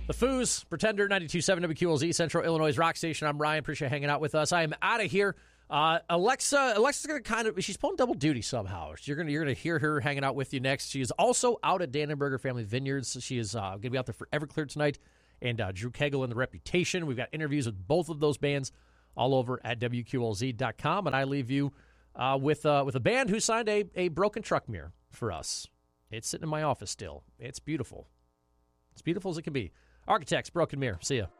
The Foos, Pretender, 92.7 WQLZ, Central Illinois Rock Station. I'm Ryan. Appreciate you hanging out with us. I am out of here. Alexa's going to she's pulling double duty somehow. You're going to hear her hanging out with you next. She is also out at Dannenberger Family Vineyards. She is going to be out there for Everclear tonight. And Drew Kegel and The Reputation. We've got interviews with both of those bands all over at WQLZ.com. And I leave you with a band who signed a broken truck mirror for us. It's sitting in my office still. It's beautiful. As beautiful as it can be. Architects, Broken Mirror. See ya.